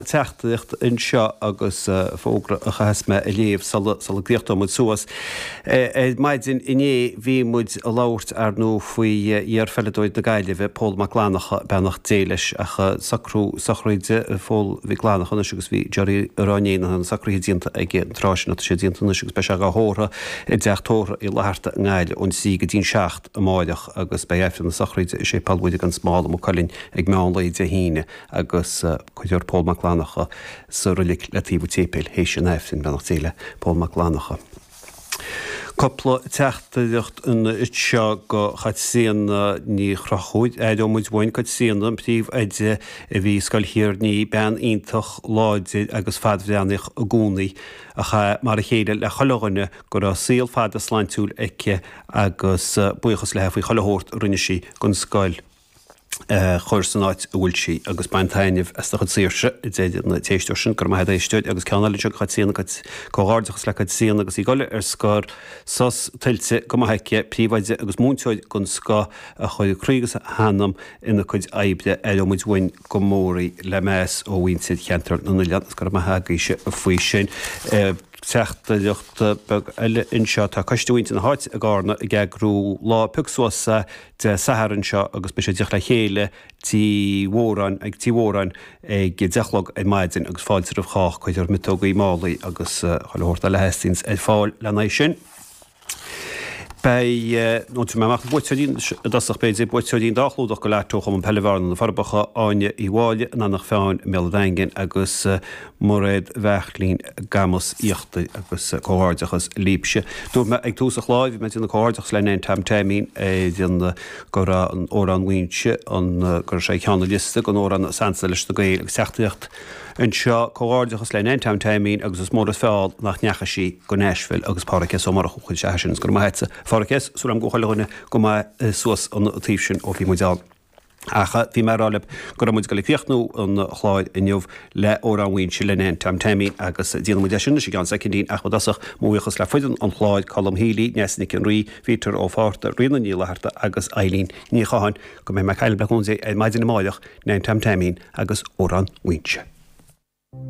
teachtaíocht inseo agus fógra a chasme a léomh sal gríochtá mud suas. Maidin iné bhí mud a láirt ar nó faoi ar felladóid na gaiileh Paul McLanacha benach déiles a sacrúide fól bhí glánacha agus bhí Jerry Ranéna an sacrúí dínta ag tráisina sé dínta agus be a hóra I deachtóra I leharta ngáile ón sí go dtín seacht a máideach agus be éifrin na sacrúide sé palbúide gan smála mo colinn ag meánlaid a híine agus chuidir Paul McLanacha surulik latíbú tépéil hééis sin éifrin benach téile Paul McLanacha. Coppla teachtaíocht in seo go chaid síana ní chrachuid éidir muid bhain chaid síana príomh éide a bhí scailthíar ní ben ionintach láide agus fadbhreanach a gúnaí a cha mar a chéile le chalaghine gur a síl fad a sláintúil aice agus buchas le faoi chalahórt rinne sí gon scail chuir sanáid a bhfuil sí agus baintaineh as chud síirse déidir na téisteir sin gur maithe éisteid agus ceannaile chaid síana cóáirdachas le síana agus í goile ar scór sos tiltte go maice príomhaide agus múnteid gon scá a chuid crígus hanam ina chuid aibre emuid bhain go mórí le meas ó bhaointeid cheantar na leannas gur maithagaise a faoi sin. Teachtaíocht beg eile inseo tá caiistúinte na háit a gána I geagrú lá pugsúasa de saharann seo agus be sé deach le chéile tíhóran ag tíhóran ag dechlog ag maidin agus fáiltar a chách chuidir mitógaí málaí agus choilhórta le heistins ag fáil lenaid sin. Bei nó tú meach buitseín dasach beidir buitseín dachlúdach go leirtóch an pellehharna na farbacha áine I bháile nach feáin médaingin agus móréid bheithlín gamas íochta agus cóáirdachas líbse. Dú me ag túsach láimh me na cóáirdachas le tamtéimín díonna go an órán mhaoinse an gur sé cheanna liste an órán sansa leis na gail agus teachtaíocht anseo cóáirdachas le tamtéimín agus is móras feáil nach neacha sí go Nashville agus páraces ó marach chuil se sin gur maithe Farkes súlam go choilehne go mai suas an tíb sin ó bhí muideáil. Acha bhí marálib go muid go le fiochtnú an chláid inniuh le óránhaoin se le tamtéimín agus díana muide sin sé gan secindín ach dasach móchas le fuidan an chláid colm hílí nesnig an rí vítar ó fáta rianna ní leharta agus élín ní chaáin go mé me caiile beúnsa é maidin na máideach tamtéimín agus óránhaoinse.